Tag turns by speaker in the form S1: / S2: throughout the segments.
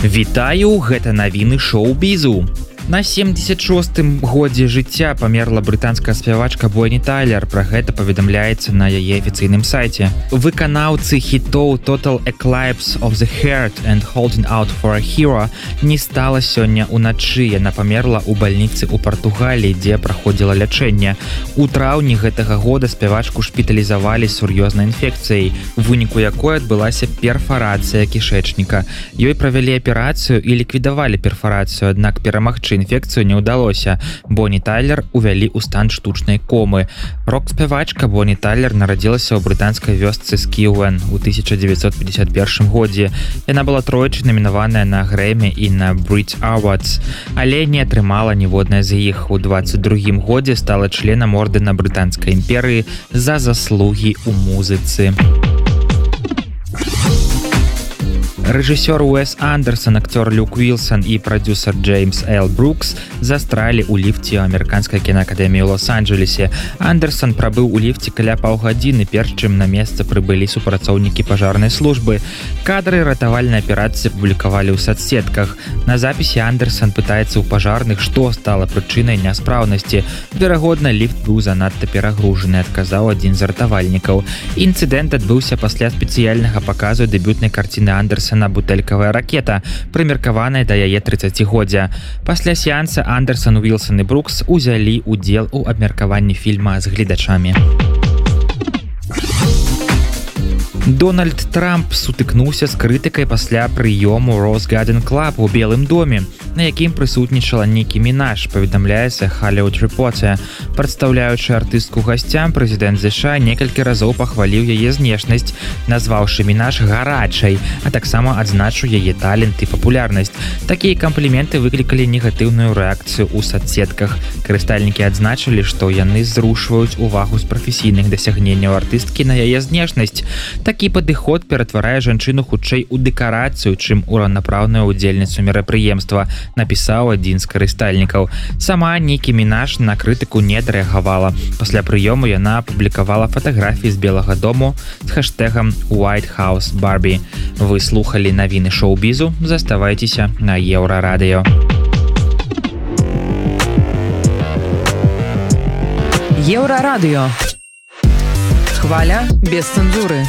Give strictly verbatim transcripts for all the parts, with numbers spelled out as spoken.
S1: Вітаю, гэта навіны шоу-бізу. На семьдесят шостым годзе жыцця памерла брытанская спявачка Бонні Тайлер. Пра гэта паведамляецца на яе афіцыйным сайце. Выканаўцы хітоў Total Eclipse of the Heart and Holding Out for a Hero не стала сёння ўначы. Яна памерла ў бальніцы ў Партугаліі, дзе праходзіла лячэнне. У траўні гэтага года спявачку шпіталізавалі з сур'ёзнай інфекцыяй, у выніку якой адбылася перфарацыя кішэчніка. Ёй правялі аперацыю і ліквідавалі перфарацыю, аднак перамагчы інфекцыю не ўдалося. Бонні Тайлер увялі ў стан штучнай комы. Рок-спявачка Бонні Тайлер нарадзілася ў брытанскай вёсцы Скіўэн у тысяча дзевяцьсот пятьдесят першым годзе. Яна была тройчы намінаваная на Грэмі і на Brit Awards, але не атрымала ніводнай з іх. У двадцать другім годзе стала членам ордэна брытанскай імперыі за заслугі ў музыцы. Рэжысёр Уэс Андерсон, актёр Люк Уилсон і прадзюсар Джеймс Л. Брукс застралі ў ліфце ў амерыканскай кінаакадэміі ў Лос-Анджэлесе. Андерсон прабыў у ліфце каля паўгадзіны, перш чым на месца прыбылі супрацоўнікі пажарнай службы. Кадры ратавальнай аперацыі публікавалі ў сацсетках. На запісе Андерсон пытаецца ў пажарных, што стала прычынай няспраўнасці. Верагодна, ліфт быў занадта перагружаны, адказаў адзін з ратавальнікаў. Інцыдэнт адбыўся пасля спецыяльнага паказу дэбютнай карціны Андерсона «Бутэлькавая ракета», прымеркаваная да яе трыццацігоддзя. Пасля сеанса Андерсон, Уилсон і Брукс узялі ўдзел у абмеркаванні фільма з гледачамі. Дональд Трамп сутыкнуўся з крытыкай пасля прыёму Rose Garden Club у Белым доме, на якім прысутнічала Нікі Мінаш, паведамляецца Hollywood Reporter. Прадстаўляючы артыстку гасцям, прэзідэнт ЗША некалькі разоў пахваліў яе знешнасць, назваўшы Мінаш гарачай, а таксама адзначыў яе талент і папулярнасць. Такія кампліменты выклікалі негатыўную рэакцыю ў сацсетках. Карыстальнікі адзначылі, што яны зрушваюць увагу з прафесійных дасягненняў артысткі на яе знешнасць. Такі падыход ператварае жанчыну хутчэй у дэкарацыю, чым у раўнапраўную ўдзельніцу мерапрыемства, напісаў адзін з карыстальнікаў. Сама Нікі Мінаш на крытыку не адрэагавала. Пасля прыёму яна апублікавала фатаграфіі з Белага дому з хэштэгам White House Barbie. Вы слухалі навіны шоу-бізу, заставайцеся на Еўрарадыё.
S2: Еўрарадыё. Хваля без цэнзуры.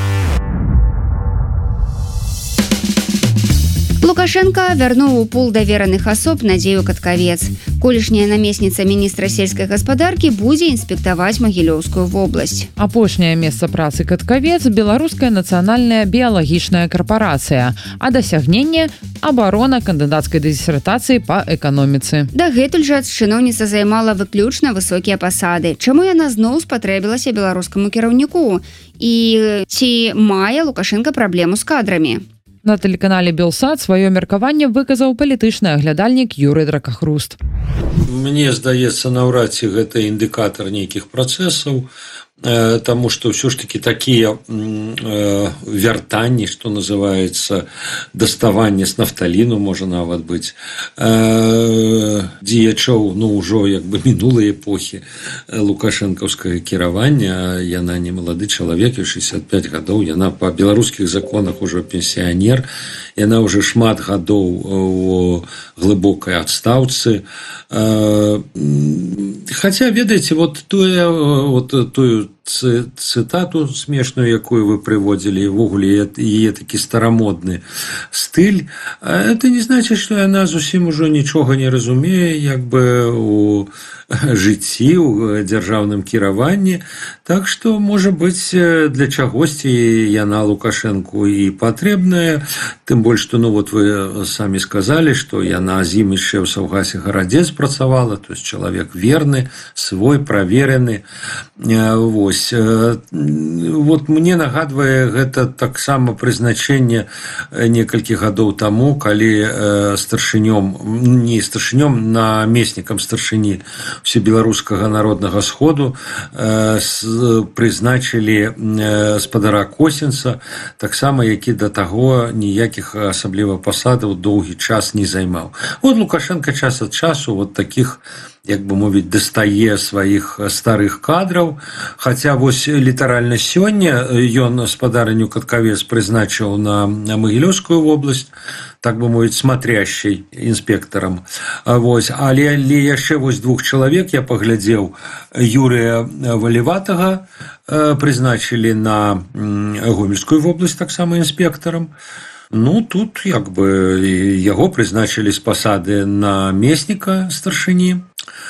S3: Лукашенко вярнуў у пул давераных асоб Надзею Каткавец. Колішняя намесніца міністра сельскай гаспадаркі будзе інспектаваць Магілёўскую вобласць.
S2: Апошняе месца працы Каткавец – Беларуская нацыянальная біялагічная карпарацыя, а дасягненне – абарона кандыдацкай дысертацыі па эканоміцы.
S3: Дагэтуль жа чыноўніца займала выключна высокія пасады. Чаму яна зноў спатрэбілася беларускаму кіраўніку? І ці мае Лукашенко праблему з кадрамі?
S2: На тэлеканале Белсат сваё меркаванне выказаў палітычны аглядальнік Юрый Дракахруст.
S4: Мне здаецца, наўрад ці гэта індыкатар нейкіх працэсаў, таму што ўсё ж такі такія вяртанні, што называецца даставанне з нафталіну, можа нават быць, дзеячоў, ну, ўжо як бы мінулай эпохі лукашэнкаўскага кіравання. Яна не малады чалавек, шэсцьдзесят пяць гадоў, яна па беларускіх законах ужо пенсіянер, яна ўжо шмат гадоў у глыбокай адстаўцы. Хаця, ведаеце, вот тое, вот тую цытату смешную, якую вы прыводзілі, ввогуле яе такі старамодны стыль, это не значыць, што яна зусім ужо нічога не разумее як бы у жыцці, у дзяржаўным кіраванні. Так што, можа быць, для чагосьці яна Лукашэнку і патрэбная, тым больш, што, ну, вот вы самі сказалі, што яна з ім яшчэ ў Саўгасе Гарадзец працавала, то есть чалавек верны, свой, праверены. Вось. Вот мне нагадвае гэта таксама прызначэнне некалькі гадоў таму, калі старшынём, не старшынём, намеснікам старшыні Всебеларускага народнага сходу прызначылі спадара Косінца, таксама які да таго ніякіх асабліва пасадаў доўгі час не займаў. Вот Лукашенко час ад часу вот такіх як бы мовіць, дастае сваіх старых кадраў. Хаця вось літаральна сёння ён спадарню Каткавец прызначыў на Магілёўскую вобласць, так бы мовіць, смотрящий інспектарам. Вось. Але, але яшчэ вось двух чалавек я паглядзеў. Юрыя Валеватага прызначылі на Гомельскую вобласць таксама інспектарам. Ну, тут як бы яго прызначылі з пасады намесніка старшыні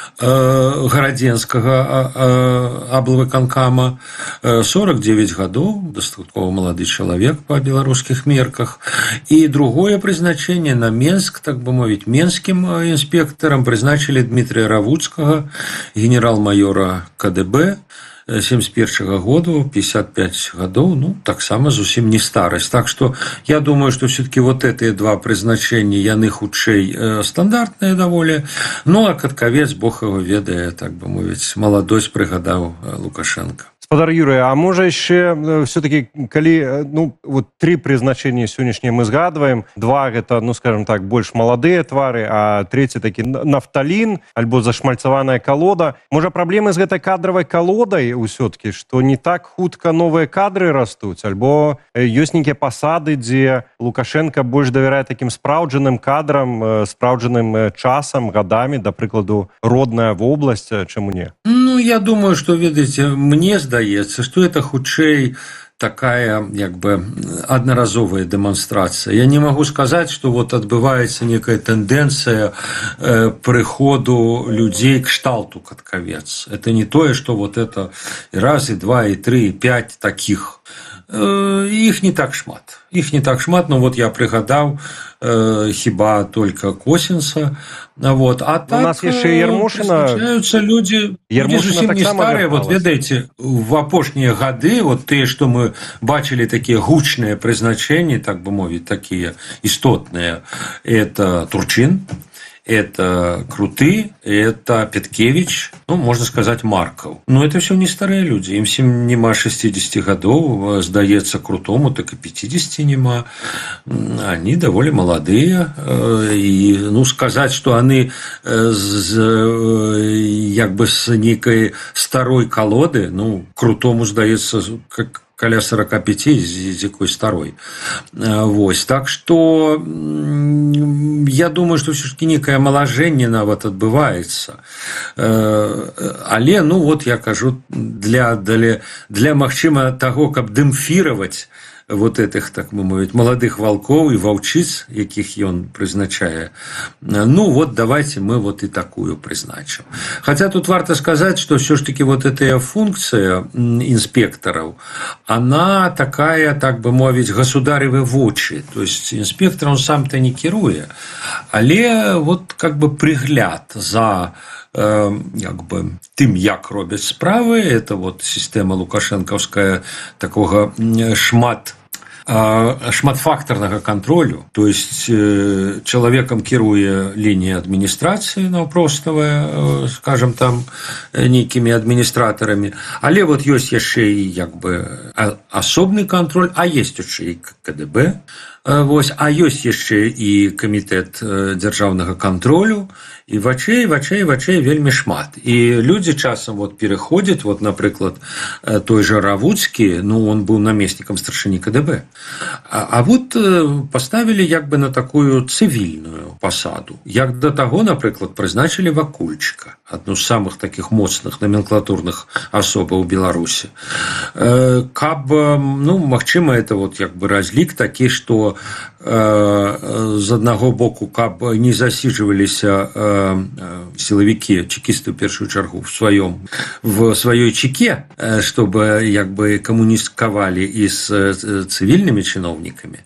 S4: гарадзенскага аблвыканкама, сорок девять гадоў, дастаткова малады чалавек па беларускіх мерках. І другое прызначэнне на Менск, так бы мовіць, менскім інспектарам прызначылі Дмітрия Равуцкага, генерал-майора ка дэ бэ, семьдесят первого года, пятьдесят пять годов, ну, так само зусім не старость. Так что я думаю, что все-таки вот эти два призначения, яны хутчэй э, стандартные довольно. Ну, а Каткавец, бог его ведае, так бы мовіць, маладосць прыгадаў Лукашенко.
S5: Спадар Юрый, а можа яшчэ все-таки, калі, ну, вот три прызначэння сённяшнія мы згадваем, два гэта, ну, скажем так, больш маладыя твары, а трэці такі нафталін, альбо зашмальцаваная калода. Можа, праблемы з гэтай кадравай калодай ўсё-таки, што не так хутка новыя кадры растуць, альбо ёсць нейкія пасады, дзе Лукашенко больш давярае такім спраўджаным кадрам, спраўджаным часам, гадамі, да прыкладу, родная вобласць, чаму не?
S4: Ну, я думаю, что, ведаеце, мне здаецца, что это хутчэй такая, як бы, аднаразовая дэманстрацыя. Я не могу сказать, что вот адбываецца некая тэндэнцыя э, прыходу людзей кшталту Каткавец. Это не тое, что вот это и раз, и два, и три, и пять таких. Э, их не так шмат. Их не так шмат, но вот я прыгадаў э, хіба только Косінца. Вот. А так,
S5: у нас яшчэ Ярмошина...
S4: Прызначаюцца людзі, людзі зусім не старыя. Вот, ведаеце, в апошнія гады, вот тыя, што мы бачылі такія гучныя прызначэнні, так бы мовіць, такія істотныя, это Турчин, это Круты, это Петкевич, ну, можно сказать, Марков. Но это все не старые люди. Им всем нема шестидесяти годов, сдается Крутому, так и пятидесяти нема. Они довольно молодые. И, ну, сказать, что они как бы с некой старой колоды, ну, Крутому, сдается, как каля сорока пяти з якой старой. Вось. Так что я думаю, что все-таки некое омоложение нават адбываецца. Але, ну вот я кажу, для, для, для магчыма того, каб дэмфіраваць вот этих, так бы мовіць, молодых волков и волчиц, якіх ён прызначае. Ну вот давайте мы вот и такую призначим. Хотя тут варто сказать, что все ж таки вот эта функция инспекторов, она такая, так бы мовіць, государевы вочы. То есть инспектор он сам-то не кіруе, але вот как бы пригляд за як бы тым, як робяць справы. Это вот система лукашэнкаўская такого шмат шматфактарнага контролю, то есть человеком кіруе линия администрации наўпроставая, скажем там, нейкімі администраторами, але вот есть яшчэ і як бы асобны контроль, а есть яшчэ і ка дэ бэ, вось, а ёсць яшчэ і камітэт дзяржаўнага контролю, і вачэй, вачэй, вачэй вельмі шмат. І людзі часам вот пераходзяць, вот, напрыклад, той же Равуцкі, ну, он быў намеснікам старшыні ка дэ бэ. А, а вот поставілі як бы на такую цывільную пасаду. Як да таго, напрыклад, прызначылі Вакульчыка, адну з самых таких моцных номенклатурных асобаў Беларусі. Каб, ну, магчыма, это вот як бы разлік такі, што з аднаго боку, каб не засіджваліся силовики, чекисты в первую чергу в своем, в своей чеке, чтобы як бы коммуниковали и с цивильными чиновниками.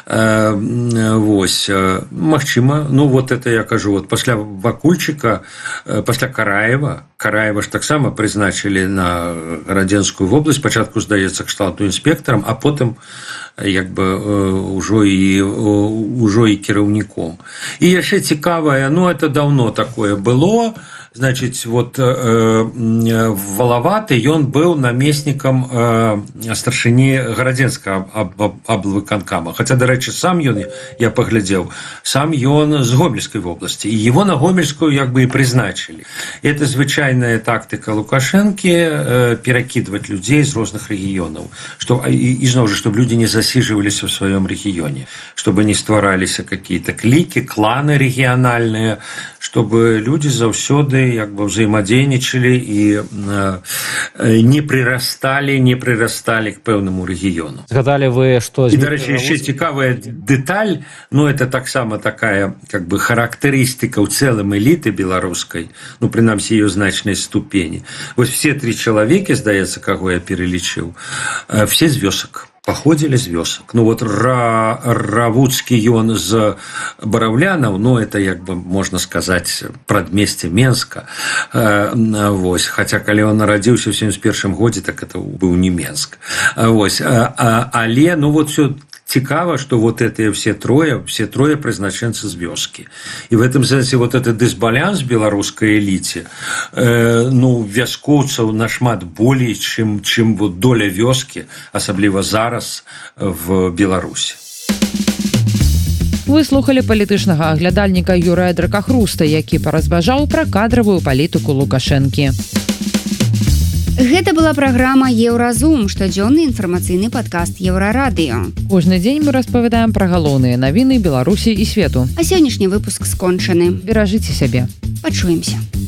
S4: Вось, магчыма, ну вот это я кажу, вот пасля Вакульчыка, пасля Караева, Караева ж таксама прызначылі на Гарадзенскую вобласць, спачатку, здаецца, кшталту інспектарам, а потым як бы ўжо і ўжо і кіраўніком. І яшчэ цікавае, ну это давно такое было, значит, вот э, Валаваты, ён быў намеснікам э, старшыні гарадзенскага аблвыканкама. Хотя, дарэчы, сам ён, я поглядел, сам ён з Гомельской области, и его на Гомельскую як бы и призначили. Это звычайная тактика Лукашенки э, перекидывать людей из разных регионов, что, и, и снова же, чтобы люди не засиживались в своем регионе, чтобы не створались какие-то клики, кланы региональные, чтобы люди заўсёды як бы взаимодейничали и э, не прирастали, не прирастали к пэўнаму региону.
S6: Згадали вы, что...
S4: И, дарэчы, еще цікавая деталь, ну, это таксама такая, как бы, характеристика у целом элиты белорусской, ну, принамсі, ее значной ступени. Вот все три человека, здаецца, кого я перелічыў, все з вёсак. Походили з вёсак. Ну вот Ра, Равуцкі ён з Бараўлянаў, ну это як бы можно сказать прадмесце Менска. Э, вось, хотя калі он нарадзіўся ў семьдесят первым годзе, так это быў не Менск. Вось, а, а, але ну вот все цікава, что вот это все трое, все трое прызначэнцы з вёскі. И в этом sense вот этот дысбаланс беларускай эліце, э, ну, вяскоўцаў нашмат болей, чым, чым вот доля вёскі, асабліва зараз в Беларусі.
S2: Вы слухали палітычнага аглядальніка Юрыя Дракахруста, які паразважаў пра кадравую палітыку Лукашэнкі.
S3: Гэта была праграма «Еўразум», штодзённы інфармацыйны падкаст Еўрарадыё.
S2: Кожны дзень мы распавядаем пра галоўныя навіны Беларусі і свету.
S3: А сённяшні выпуск скончаны.
S2: Беражыце сябе.
S3: Пачуемся.